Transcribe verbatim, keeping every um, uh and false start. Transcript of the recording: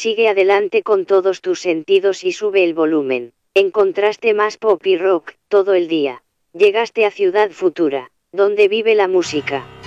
Sigue adelante con todos tus sentidos y sube el volumen. Encontraste más pop y rock, todo el día. Llegaste a Ciudad Futura, donde vive la música.